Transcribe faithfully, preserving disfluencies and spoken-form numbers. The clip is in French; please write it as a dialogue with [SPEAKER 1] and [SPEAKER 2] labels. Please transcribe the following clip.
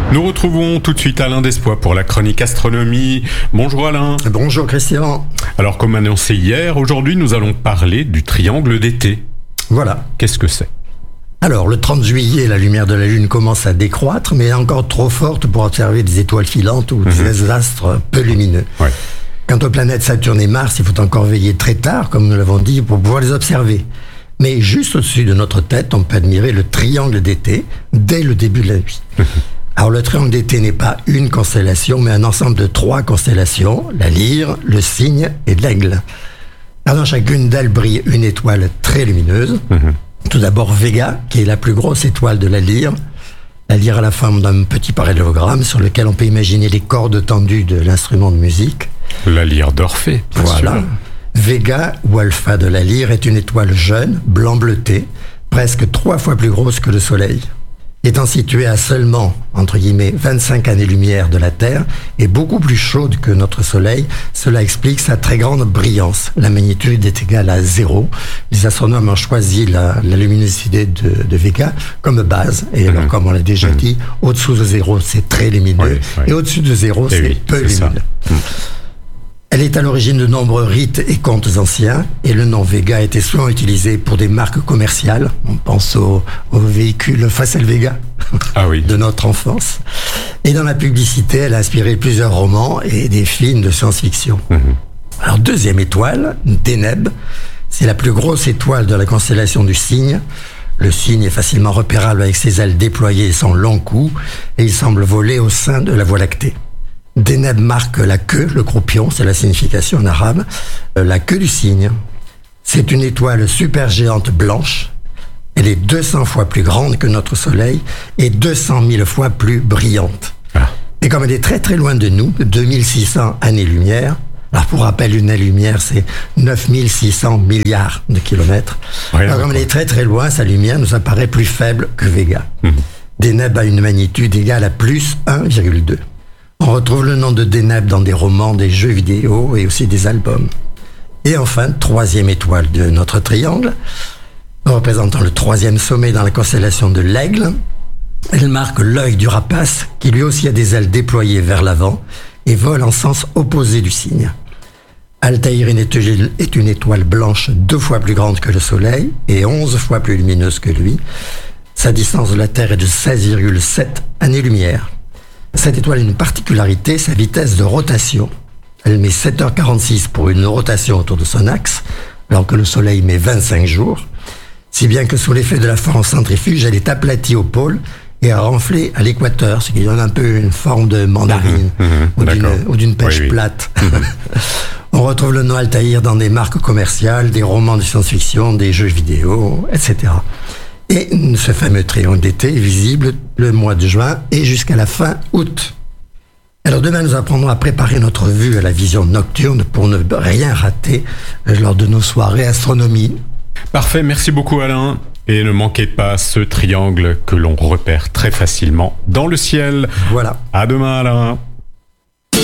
[SPEAKER 1] Nous retrouvons tout de suite Alain Despois pour la chronique astronomie. Bonjour Alain.
[SPEAKER 2] Bonjour Christian.
[SPEAKER 1] Alors comme annoncé hier, aujourd'hui nous allons parler du triangle d'été.
[SPEAKER 2] Voilà.
[SPEAKER 1] Qu'est-ce que c'est ?
[SPEAKER 2] Alors le trente juillet, la lumière de la Lune commence à décroître, mais est encore trop forte pour observer des étoiles filantes ou mmh. des astres peu lumineux.
[SPEAKER 1] Ouais.
[SPEAKER 2] Quant aux planètes Saturne et Mars, il faut encore veiller très tard, comme nous l'avons dit, pour pouvoir les observer. Mais juste au-dessus de notre tête, on peut admirer le triangle d'été dès le début de la nuit. Alors le triangle d'été n'est pas une constellation, mais un ensemble de trois constellations, la Lyre, le Cygne et l'Aigle. Alors dans chacune d'elles brille une étoile très lumineuse. Mmh. Tout d'abord Vega, qui est la plus grosse étoile de la Lyre. La Lyre a la forme d'un petit parallélogramme sur lequel on peut imaginer les cordes tendues de l'instrument de musique.
[SPEAKER 1] La Lyre d'Orphée, bien
[SPEAKER 2] voilà.
[SPEAKER 1] sûr.
[SPEAKER 2] Vega, ou Alpha de la Lyre, est une étoile jeune, blanc-bleuté, presque trois fois plus grosse que le Soleil. Étant située à seulement, entre guillemets, vingt-cinq années-lumière de la Terre, et beaucoup plus chaude que notre Soleil, cela explique sa très grande brillance. La magnitude est égale à zéro. Les astronomes ont choisi la, la luminosité de, de Vega comme base. Et alors, mmh. comme on l'a déjà mmh. dit, au-dessous de zéro, c'est très lumineux. Oui, oui. Et au-dessus de zéro, et c'est oui, peu c'est lumineux. Mmh. Elle est à l'origine de nombreux rites et contes anciens, et le nom Vega a été souvent utilisé pour des marques commerciales. On pense au, au véhicule Facel Vega
[SPEAKER 1] ah oui.
[SPEAKER 2] de notre enfance. Et dans la publicité, elle a inspiré plusieurs romans et des films de science-fiction. Mmh. Alors, deuxième étoile, Deneb, c'est la plus grosse étoile de la constellation du Cygne. Le Cygne est facilement repérable avec ses ailes déployées et son long cou, et il semble voler au sein de la Voie lactée. Deneb marque la queue, le croupion, c'est la signification en arabe, euh, la queue du cygne. C'est une étoile supergéante blanche. Elle est deux cents fois plus grande que notre Soleil et deux cent mille fois plus brillante. Ah. Et comme elle est très très loin de nous, deux mille six cents années-lumière, alors pour rappel, une année-lumière, c'est neuf mille six cents milliards de kilomètres. Ouais, alors comme elle est très très loin, sa lumière nous apparaît plus faible que Vega. Mmh. Deneb a une magnitude égale à plus un virgule deux. On retrouve le nom de Deneb dans des romans, des jeux vidéo et aussi des albums. Et enfin, troisième étoile de notre triangle, représentant le troisième sommet dans la constellation de l'Aigle. Elle marque l'œil du rapace, qui lui aussi a des ailes déployées vers l'avant et vole en sens opposé du Cygne. Altaïr est une étoile blanche deux fois plus grande que le Soleil et onze fois plus lumineuse que lui. Sa distance de la Terre est de seize virgule sept années-lumière. Cette étoile a une particularité, sa vitesse de rotation. Elle met sept heures quarante-six pour une rotation autour de son axe, alors que le Soleil met vingt-cinq jours. Si bien que sous l'effet de la force centrifuge, elle est aplatie au pôle et renflée à l'équateur, ce qui donne un peu une forme de mandarine mmh, mmh, ou, d'une, ou d'une pêche oui, oui. plate. Mmh. On retrouve le nom Altaïr dans des marques commerciales, des romans de science-fiction, des jeux vidéo, et cetera. Et ce fameux triangle d'été est visible le mois de juin et jusqu'à la fin août. Alors demain, nous apprendrons à préparer notre vue à la vision nocturne pour ne rien rater lors de nos soirées astronomie.
[SPEAKER 1] Parfait, merci beaucoup Alain. Et ne manquez pas ce triangle que l'on repère très facilement dans le ciel.
[SPEAKER 2] Voilà.
[SPEAKER 1] À demain Alain.